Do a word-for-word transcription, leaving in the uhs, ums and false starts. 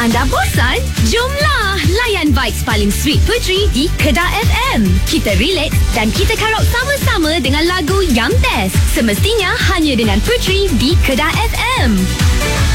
Anda bosan? Jomlah layan vibes paling sweet Puteri di Kedah F M. Kita relax dan kita karaoke sama-sama dengan lagu yang best. Semestinya hanya dengan Puteri di Kedah F M.